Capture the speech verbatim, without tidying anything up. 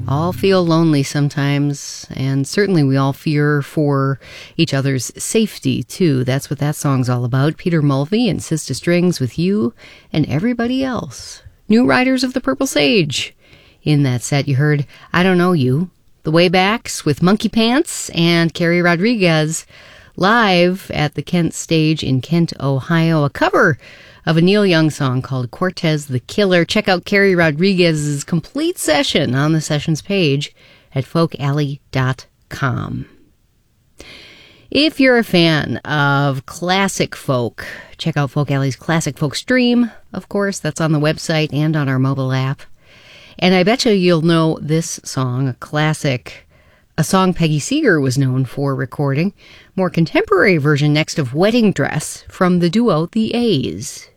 all feel lonely sometimes, and certainly we all fear for each other's safety, too. That's what that song's all about. Peter Mulvey and Sister Strings with You and Everybody Else. New Riders of the Purple Sage. In that set, you heard I Don't Know You, The Waybacks with Monkey Pants, and Carrie Rodriguez live at the Kent Stage in Kent, Ohio, a cover of a Neil Young song called Cortez the Killer. Check out Carrie Rodriguez's complete session on the sessions page at folk alley dot com. If you're a fan of classic folk, check out Folk Alley's Classic Folk Stream. Of course, that's on the website and on our mobile app. And I bet you you'll know this song, a classic, a song Peggy Seeger was known for recording. More contemporary version next of Wedding Dress from the duo The A's.